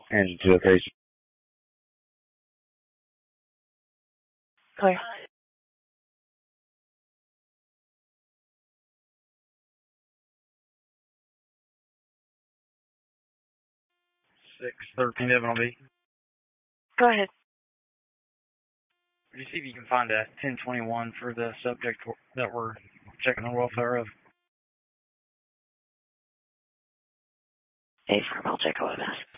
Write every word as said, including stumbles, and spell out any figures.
And to the case. Clear. six thirteen Devon B. Go ahead. Could you see if you can find a ten twenty-one for the subject that we're checking the welfare of? A firm, I'll check O M S.